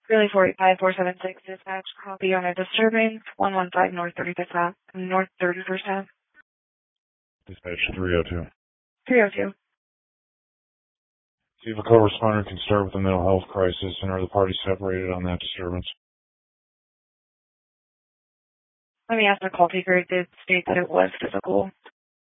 Relay 485-476 dispatch, copy on a disturbance, 115 North 35th Ave, North 31st Ave. Dispatch 302. 302. See if a co-responder can start with a mental health crisis, and are the parties separated on that disturbance? Let me ask the call taker. It did state that it was physical.